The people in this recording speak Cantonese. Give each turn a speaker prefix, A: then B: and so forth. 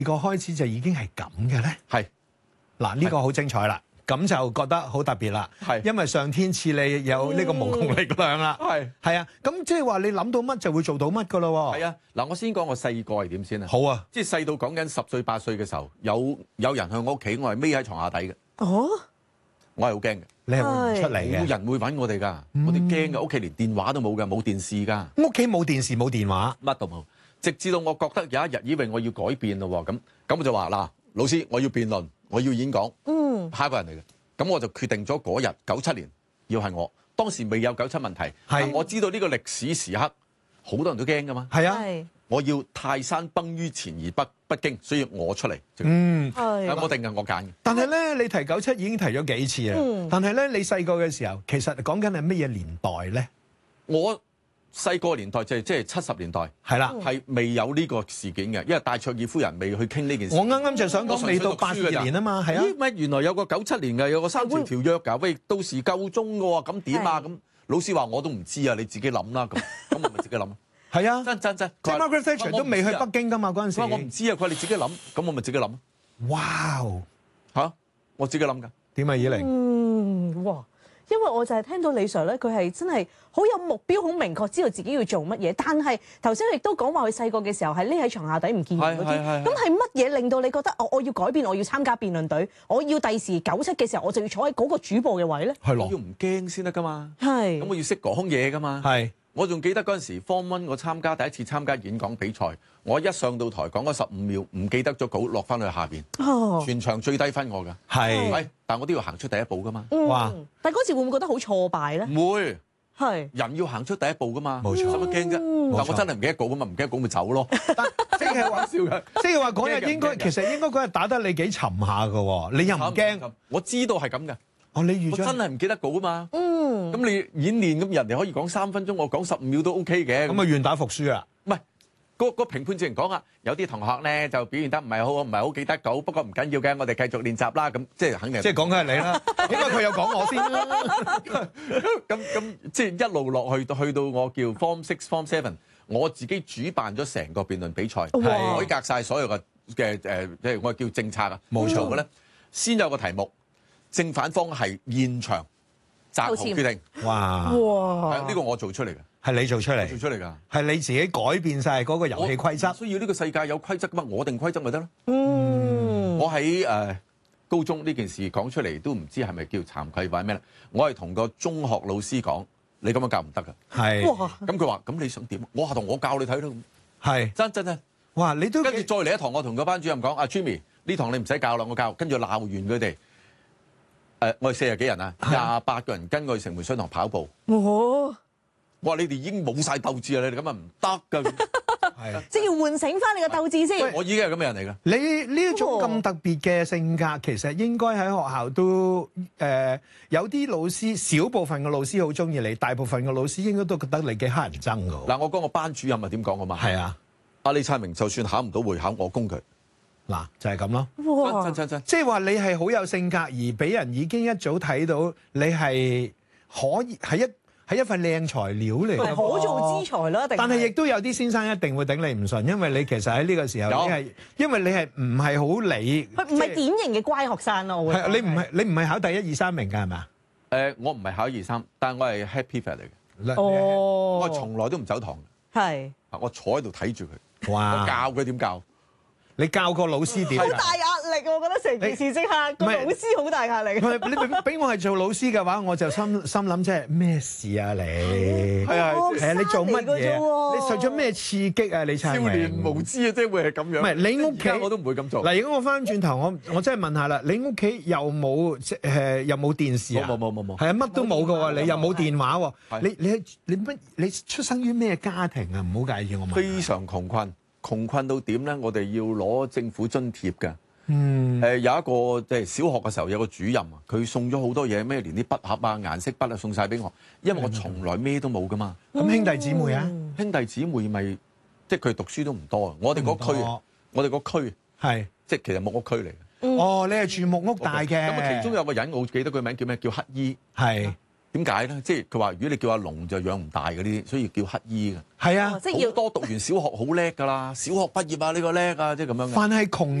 A: 個開始就已經係咁嘅咧？
B: 係
A: 嗱，呢個好精彩啦，咁就覺得好特別啦。
B: 係
A: 因為上天賜你有呢個無窮力量啦。係啊，咁即係話你諗到乜就會做到乜噶咯喎。
B: 係啊，嗱，我先講我細個係點先啊。
A: 好啊，
B: 即係細到講緊10歲8歲嘅時候，有人去我屋企，我係匿喺床下底嘅。
C: 哦，
B: 我係好驚嘅。
A: 你係會唔出嚟嘅？
B: 冇人會揾我哋㗎，我哋驚㗎。屋企連電話都冇㗎，冇電視㗎，
A: 屋企冇電視冇電話，
B: 乜都冇。直至到我覺得有一日以為我要改變咯喎，咁我就話嗱，老師我要辯論，我要演講，下一個人嚟嘅。咁我就決定咗嗰日97年要係我。當時未有97問題，但我知道呢個歷史時刻好多人都驚㗎嘛。
A: 係啊，
B: 我要泰山崩於前而不驚，所以我出嚟。我定㗎，我揀嘅。
A: 但係咧，你提97已經提咗幾次啦。但係咧，你細個嘅時候，其實講緊係乜嘢年代咧？
B: 我細個年代就係即係70年代，
A: 係啦，
B: 係未有呢個事件嘅，因為戴卓爾夫人未去傾呢件事。
A: 我啱啱就想講未到82年啊嘛，係啊。
B: 咦？乜原來有個97年嘅，有個3條條約㗎？喂，到時夠鐘㗎喎，咁點啊？咁老師話我都唔知啊，你自己諗啦。咁我咪自己諗。
A: 係啊，
B: 真。
A: 即係 Margaret Thatcher 都未去北京㗎嘛嗰陣時。
B: 我唔知啊，佢話你自己諗，咁我咪自己諗。
A: 哇！
B: 嚇，我自己諗㗎。
A: 點啊，以玲？
C: 哇！因為我就係聽到李 Sir 咧，佢係真係好有目標、好明確，知道自己要做乜嘢。但係頭先亦都講話佢細個嘅時候係匿喺床下底唔見人嗰啲。咁係乜嘢令到你覺得我要改變，我要參加辯論隊，我要第時97嘅時候我就要坐喺嗰個主部嘅位咧？
A: 係咯，
B: 要唔驚先得㗎嘛。
C: 係。
B: 咁我要識講嘢㗎嘛。
A: 係。
B: 我仲記得嗰陣時 Form 1我第一次參加演講比賽，我一上到台講咗15秒，唔記得咗稿，落翻去下邊，全場最低分我㗎。係，但我都要行出第一步㗎嘛。
A: 哇！
C: 但嗰時會唔會覺得好挫敗咧？
B: 唔會，
C: 係
B: 人要行出第一步㗎嘛。
A: 冇錯，
B: 使乜驚啫？但我真係唔記得稿㗎嘛，唔記得稿咪走咯。
A: 即係話
B: 笑嘅，
A: 即係話嗰日其實應該嗰日打得你幾沉下㗎喎，你又唔驚？
B: 我知道係咁嘅。
A: 哦，你預咗？
B: 我真係唔記得稿㗎嘛。咁你演練咁人哋可以講3分鐘，我講15秒都 OK 嘅。
A: 咁啊願打服輸啊！
B: 唔係，個評判自然講啊，有啲同學咧就表現得唔係好記得稿，不過唔緊要嘅，我哋繼續練習啦。咁即係肯定。即係講緊係你啦，因為佢有講我先啦。咁即係一路落去到我叫 Form 6、Form 7，我自己主辦咗成個辯論比賽，改革晒所有嘅即係我叫政策啊，冇錯嘅咧。先有個題目，正反方係現場擇豪決定。哇！呢個我做出嚟嘅，係你做出嚟，係你自己改變晒嗰個遊戲規則。需要呢個世界有規則㗎嘛，我定規則咪得咯。我喺高中呢件事講出嚟都唔知係咪叫慚愧或者咩咧？我係同個中學老師講，你咁樣教唔得㗎。係。咁佢話：咁你想點？我話同我教你睇咯。係。真。哇！你都跟住再嚟一堂，我同個班主任講：阿 Jimmy，呢堂你唔使教啦，我教。跟住鬧完佢哋。我哋40幾人啊，28個人跟我去城門水塘跑步。我話你哋已經冇晒鬥志啦，你哋咁啊唔得㗎。係，
C: 即係要喚醒翻你個鬥志先。
B: 我已經係咁嘅人嚟㗎。
A: 你呢一種咁特別嘅性格，其實應該喺學校都有啲老師，少部分嘅老師好中意你，大部分嘅老師應該都覺得你幾乞人憎㗎。嗱，
B: 我講個班主任係點講㗎嘛？係啊，阿李燦明就算考唔到會考，我攻佢。嗱，就係咁咯。真，
A: 即係話你係好有性格，而俾人已經一早睇到你係可以係一份靚材料嚟嘅，
C: 可造之材啦。
A: 但係亦都有啲先生一定會頂你唔順，因為你其實喺呢個時候因為你係唔係好理，
C: 佢唔係典型嘅乖學生咯。我會
A: 你唔係考第1、2、3名㗎係咪？
B: 我唔係考1、2、3，但係我係 happy fat 嚟嘅。我從來都唔走堂嘅。係。我坐喺度睇住佢。哇！我教佢點教。你教個老師點？
C: 好大壓力，我覺得成件事即刻個老師好大壓力。
A: 你俾我係做老師嘅話，我就心諗即係咩事啊你？係啊，你做乜嘢？你受咗咩刺激啊？你少
B: 年無知啊，即係會係咁樣。
A: 唔係你屋企
B: 我都唔會咁做。
A: 嗱，如果我翻轉頭，我真係問下啦，你屋企又冇電視啊？
B: 冇。
A: 係啊，乜都冇嘅喎，你又冇電話喎。你出生於咩家庭啊？唔好介意我問。
B: 非常窮困到點咧？我哋要攞政府津貼嘅。有一個即係小學嘅時候有個主任啊，佢送咗好多嘢，咩連啲筆盒啊、顏色筆啊送晒俾我，因為我從來咩都冇噶嘛。
A: 咁兄弟姊妹啊？
B: 兄弟姊妹咪即係佢讀書都唔多啊。我哋個區係即係其實木屋區嚟嘅。
A: 哦，你係住木屋大嘅。
B: 咁啊，其中有個人我記得佢名叫咩？叫乞衣。係。 點解咧？即係佢話，如果你叫阿龍就養唔大嗰啲，所以叫乞衣嘅。
A: 係啊，
C: 即係要
B: 好多讀完小學好叻㗎啦，小學畢業啊呢個叻啊，即係咁樣嘅。
A: 凡係窮